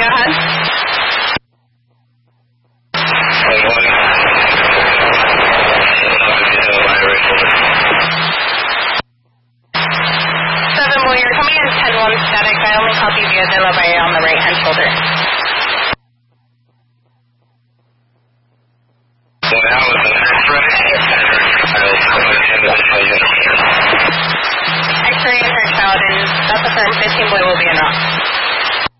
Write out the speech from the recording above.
ahead. 7, well, you're coming in 10-1 static. I only copy via De La Valle on the right-hand shoulder.